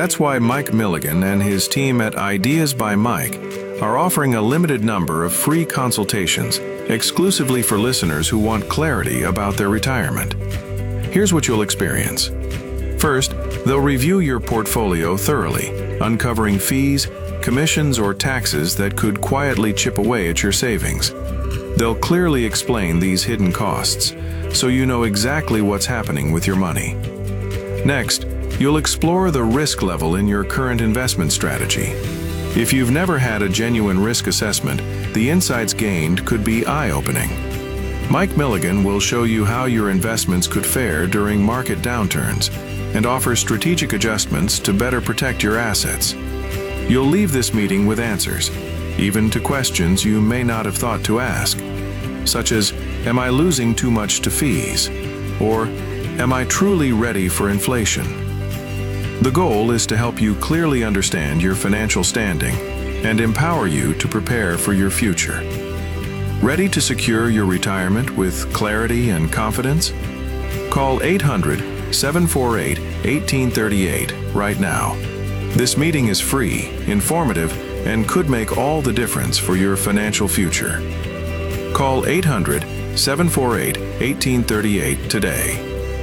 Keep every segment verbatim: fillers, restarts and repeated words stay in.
That's why Mike Milligan and his team at Ideas by Mike are offering a limited number of free consultations exclusively for listeners who want clarity about their retirement. Here's what you'll experience. First, they'll review your portfolio thoroughly, uncovering fees, commissions, or taxes that could quietly chip away at your savings. They'll clearly explain these hidden costs, so you know exactly what's happening with your money. Next, you'll explore the risk level in your current investment strategy. If you've never had a genuine risk assessment, the insights gained could be eye-opening. Mike Milligan will show you how your investments could fare during market downturns and offer strategic adjustments to better protect your assets. You'll leave this meeting with answers, even to questions you may not have thought to ask, such as, am I losing too much to fees? Or, am I truly ready for inflation? The goal is to help you clearly understand your financial standing and empower you to prepare for your future. Ready to secure your retirement with clarity and confidence? Call eight hundred, seven four eight, one eight three eight right now. This meeting is free, informative, and could make all the difference for your financial future. Call eight hundred, seven four eight, one eight three eight today.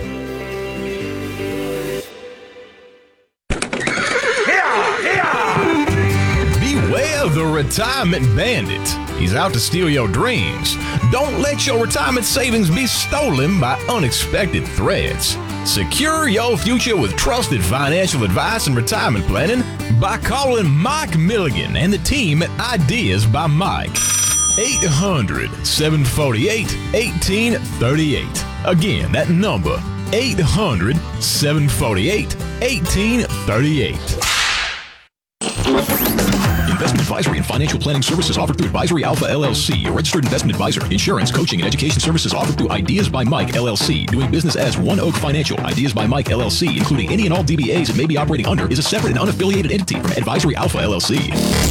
Beware the retirement bandit. He's out to steal your dreams. Don't let your retirement savings be stolen by unexpected threats. Secure your future with trusted financial advice and retirement planning by calling Mike Milligan and the team at Ideas by Mike. eight hundred, seven four eight, one eight three eight. Again, that number, eight hundred, seven four eight, one eight three eight. Investment advisory and financial planning services offered through Advisory Alpha L L C, a registered investment advisor. Insurance, coaching, and education services offered through Ideas by Mike L L C, doing business as One Oak Financial. Ideas by Mike L L C, including any and all D B As it may be operating under, is a separate and unaffiliated entity from Advisory Alpha L L C.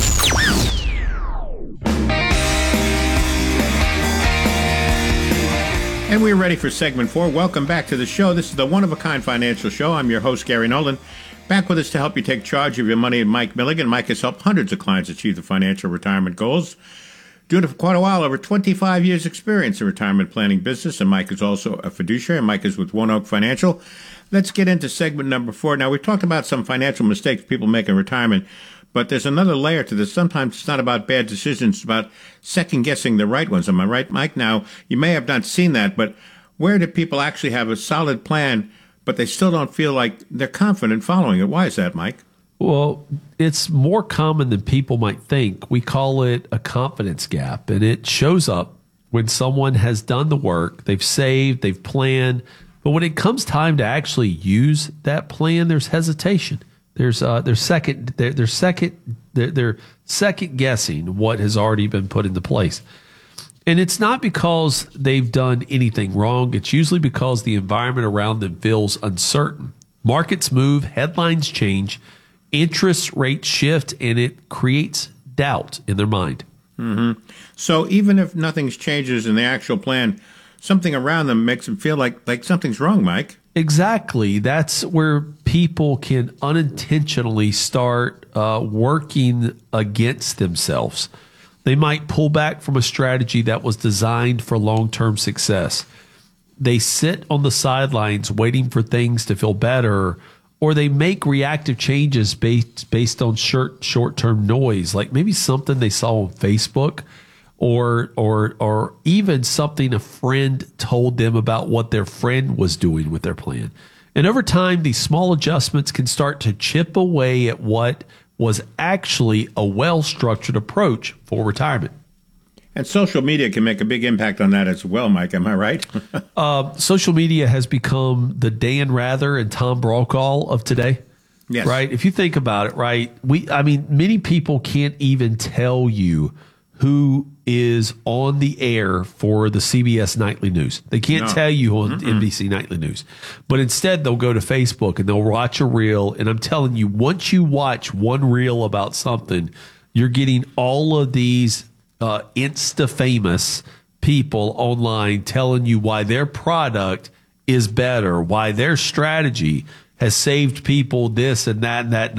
And we're ready for segment four. Welcome back to the show. This is the One of a Kind Financial Show. I'm your host, Gary Nolan. Back with us to help you take charge of your money, Mike Milligan. Mike has helped hundreds of clients achieve the financial retirement goals. Doing it for quite a while, over twenty-five years experience in retirement planning business, and Mike is also a fiduciary. Mike is with One Oak Financial. Let's get into segment number four. Now, we talked about some financial mistakes people make in retirement, but there's another layer to this. Sometimes it's not about bad decisions, it's about second-guessing the right ones. Am I right, Mike? Now, you may have not seen that, but where do people actually have a solid plan, but they still don't feel like they're confident following it? Why is that, Mike? Well, it's more common than people might think. We call it a confidence gap, and it shows up when someone has done the work, they've saved, they've planned, but when it comes time to actually use that plan, there's hesitation. There's uh, there's second they're, they're second they're, they're second guessing what has already been put into place. And it's not because they've done anything wrong. It's usually because the environment around them feels uncertain. Markets move, headlines change, interest rates shift, and it creates doubt in their mind. Mm-hmm. So even if nothing changes in the actual plan, something around them makes them feel like, like something's wrong, Mike. Exactly. That's where people can unintentionally start uh, working against themselves. They might pull back from a strategy that was designed for long-term success. They sit on the sidelines waiting for things to feel better, or they make reactive changes based based on short short-term noise, like maybe something they saw on Facebook, or or or even something a friend told them about what their friend was doing with their plan. And over time, these small adjustments can start to chip away at what was actually a well-structured approach for retirement. And social media can make a big impact on that as well, Mike. Am I right? uh, social media has become the Dan Rather and Tom Brokaw of today. Yes. Right? If you think about it, right? We, I mean, many people can't even tell you who is on the air for the C B S Nightly News. They can't no. tell you on Mm-mm. N B C Nightly News. But instead, they'll go to Facebook and they'll watch a reel. And I'm telling you, once you watch one reel about something, you're getting all of these uh, Insta-famous people online telling you why their product is better, why their strategy has saved people this and that and that.